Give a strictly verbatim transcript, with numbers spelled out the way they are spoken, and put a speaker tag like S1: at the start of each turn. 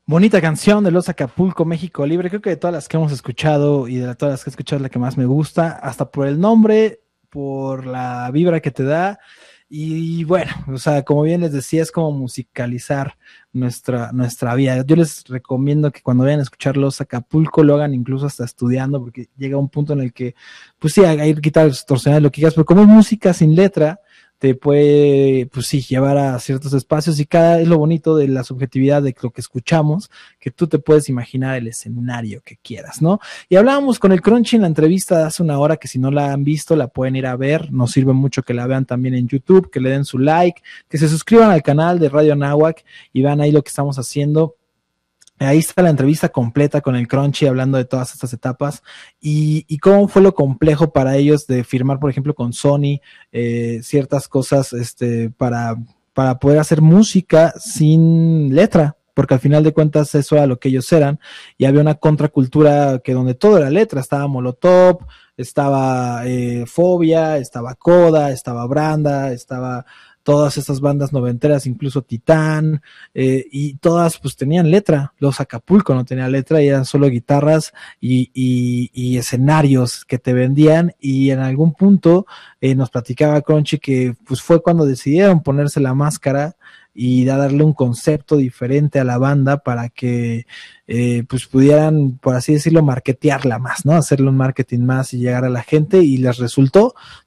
S1: Bonita canción de Los Acapulco, México Libre. Creo que de todas las que hemos escuchado y de todas las que he escuchado es la que más me gusta, hasta por el nombre, por la vibra que te da. Y bueno, o sea, como bien les decía, es como musicalizar nuestra, nuestra vida. Yo les recomiendo que cuando vayan a escuchar Los Acapulco lo hagan incluso hasta estudiando, porque llega un punto en el que, pues sí, hay guitarras distorsionadas, lo que quieras, pero como es música sin letra, te puede, pues sí, llevar a ciertos espacios y cada es lo bonito de la subjetividad de lo que escuchamos, que tú te puedes imaginar el escenario que quieras, ¿no? Y hablábamos con el Crunchy en la entrevista de hace una hora, que si no la han visto, la pueden ir a ver, nos sirve mucho que la vean también en YouTube, que le den su like, que se suscriban al canal de Radio Anáhuac y vean ahí lo que estamos haciendo. Ahí está la entrevista completa con el Crunchy hablando de todas estas etapas y, y cómo fue lo complejo para ellos de firmar, por ejemplo, con Sony, eh, ciertas cosas este, para, para poder hacer música sin letra, porque al final de cuentas eso era lo que ellos eran, y había una contracultura que donde todo era letra, estaba Molotov, estaba eh, Fobia, estaba Coda, estaba Branda, estaba todas estas bandas noventeras, incluso Titán, eh, y todas pues tenían letra. Los Acapulco no tenía letra y eran solo guitarras y, y, y escenarios que te vendían, y en algún punto eh, nos platicaba Crunchy que pues fue cuando decidieron ponerse la máscara y darle un concepto diferente a la banda para que eh, pues pudieran, por así decirlo, marketearla más, ¿no? Hacerle un marketing más y llegar a la gente, y les resultó.